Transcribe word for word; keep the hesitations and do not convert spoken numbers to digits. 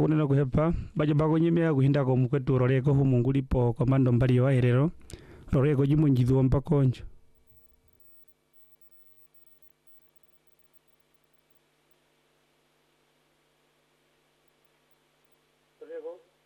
kunena kuhepa baja bako nyimea kuhinda ko mukwetu roreko humungu lipo komando mbali wa erero roreko jimunjithu mpakonjo roreko